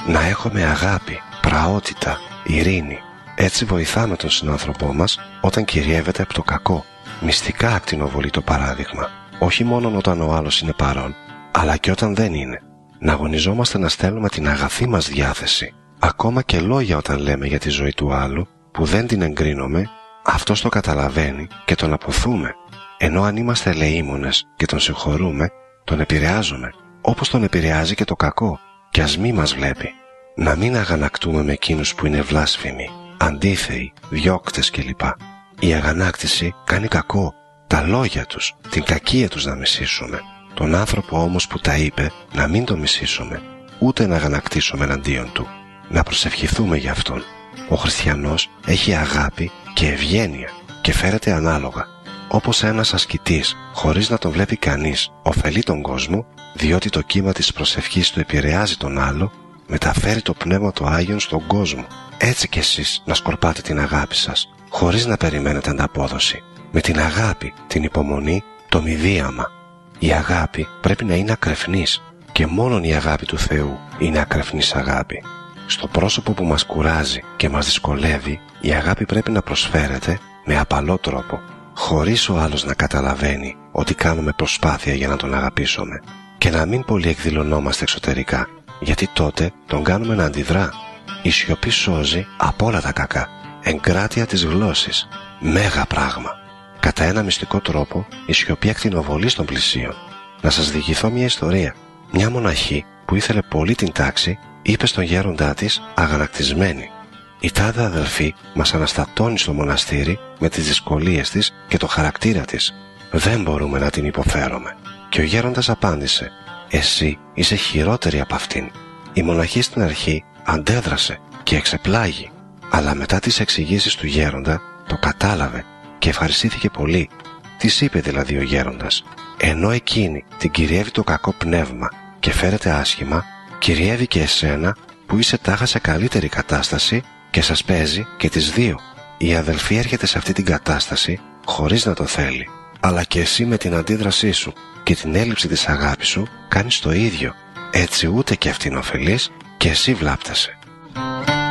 να έχουμε αγάπη, πραότητα, ειρήνη. Έτσι βοηθάμε τον συνάνθρωπό μας όταν κυριεύεται από το κακό. Μυστικά ακτινοβολεί το παράδειγμα, όχι μόνο όταν ο άλλος είναι παρόν, αλλά και όταν δεν είναι. Να αγωνιζόμαστε να στέλνουμε την αγαθή μας διάθεση, ακόμα και λόγια όταν λέμε για τη ζωή του άλλου που δεν την εγκρίνουμε, αυτός το καταλαβαίνει και τον αποθούμε. Ενώ αν είμαστε ελεήμονες και τον συγχωρούμε, τον επηρεάζουμε, όπως τον επηρεάζει και το κακό, κι ας μη μας βλέπει. Να μην αγανακτούμε με εκείνους που είναι βλάσφημοι, αντίθεοι, διώκτες κλπ. Η αγανάκτηση κάνει κακό, τα λόγια τους, την κακία τους να μισήσουμε. Τον άνθρωπο όμως που τα είπε να μην τον μισήσουμε, ούτε να αγανακτήσουμε εναντίον του. Να προσευχηθούμε για αυτόν. Ο χριστιανός έχει αγάπη και ευγένεια και φέρεται ανάλογα. Όπως ένας ασκητής, χωρίς να τον βλέπει κανείς, ωφελεί τον κόσμο, διότι το κύμα της προσευχής του επηρεάζει τον άλλο, μεταφέρει το Πνεύμα το Άγιον στον κόσμο. Έτσι κι εσείς να σκορπάτε την αγάπη σας, χωρίς να περιμένετε ανταπόδοση. Με την αγάπη, την υπομονή, το μηδίαμα. Η αγάπη πρέπει να είναι ακρεφνής και μόνον η αγάπη του Θεού είναι ακρεφνής αγάπη. Στο πρόσωπο που μας κουράζει και μας δυσκολεύει, η αγάπη πρέπει να προσφέρεται με απαλό τρόπο, χωρίς ο άλλος να καταλαβαίνει ότι κάνουμε προσπάθεια για να τον αγαπήσουμε, και να μην πολύ εκδηλωνόμαστε εξωτερικά, γιατί τότε τον κάνουμε να αντιδρά. Η σιωπή σώζει από όλα τα κακά. Εγκράτεια της γλώσσης. Μέγα πράγμα. Κατά ένα μυστικό τρόπο, η σιωπή ακτινοβολεί στον πλησίον. Να σας διηγηθώ μια ιστορία. Μια μοναχή που ήθελε πολύ την τάξη, είπε στον γέροντά της, αγανακτισμένη: «Η τάδε αδελφή μας αναστατώνει στο μοναστήρι με τις δυσκολίες της και το χαρακτήρα της. Δεν μπορούμε να την υποφέρουμε». Και ο γέροντας απάντησε: «Εσύ είσαι χειρότερη από αυτήν». Η μοναχή στην αρχή αντέδρασε και εξεπλάγει, αλλά μετά τις εξηγήσεις του γέροντα το κατάλαβε και ευχαριστήθηκε πολύ. Της είπε δηλαδή ο γέροντας: «Ενώ εκείνη την κυριεύει το κακό πνεύμα και φέρεται άσχημα, κυριεύει και εσένα που είσαι τάχα σε καλύτερη κατάσταση και σας παίζει και τις δύο. Η αδελφή έρχεται σε αυτή την κατάσταση χωρίς να το θέλει, αλλά και εσύ με την αντίδρασή σου και την έλλειψη της αγάπης σου κάνεις το ίδιο. Έτσι ούτε και αυτήν ωφελείς και εσύ βλάπτεσαι».